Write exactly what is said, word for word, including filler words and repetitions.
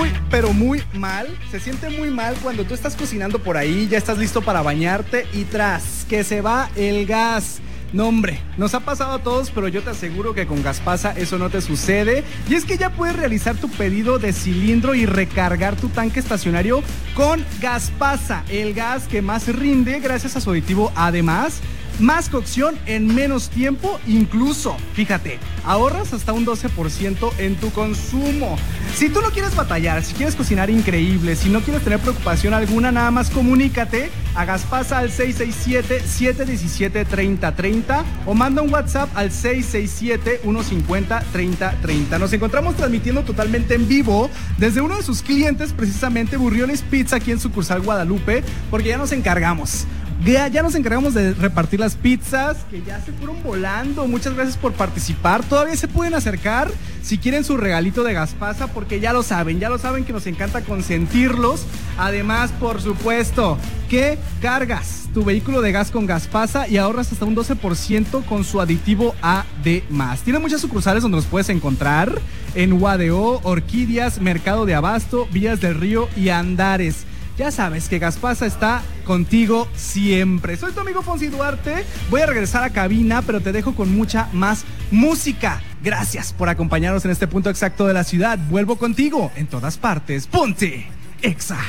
muy, pero muy mal. Se siente muy mal cuando tú estás cocinando por ahí, ya estás listo para bañarte y tras que se va el gas. No, hombre, nos ha pasado a todos, pero yo te aseguro que con Gaspasa eso no te sucede. Y es que ya puedes realizar tu pedido de cilindro y recargar tu tanque estacionario con Gaspasa, el gas que más rinde gracias a su aditivo. Además, más cocción en menos tiempo, incluso, fíjate, ahorras hasta un doce por ciento en tu consumo. Si tú no quieres batallar, si quieres cocinar increíble, si no quieres tener preocupación alguna, nada más comunícate a Gaspasa al seis seis siete, siete uno siete, tres cero tres cero o manda un WhatsApp al seis seis siete, uno cinco cero, tres cero tres cero. Nos encontramos transmitiendo totalmente en vivo desde uno de sus clientes, precisamente Burriones Pizza, aquí en sucursal Guadalupe, porque ya nos encargamos. Ya, ya nos encargamos de repartir las pizzas que ya se fueron volando. Muchas gracias por participar. Todavía se pueden acercar si quieren su regalito de Gaspasa, porque ya lo saben, ya lo saben que nos encanta consentirlos. Además, por supuesto, que cargas tu vehículo de gas con Gaspasa y ahorras hasta un doce por ciento con su aditivo A D más. Tiene muchas sucursales donde los puedes encontrar en U A D O, Orquídeas, Mercado de Abasto, Villas del Río y Andares. Ya sabes que Gaspasa está contigo siempre. Soy tu amigo Fonsi Duarte. Voy a regresar a cabina, pero te dejo con mucha más música. Gracias por acompañarnos en este punto exacto de la ciudad. Vuelvo contigo en todas partes. Ponte Exa.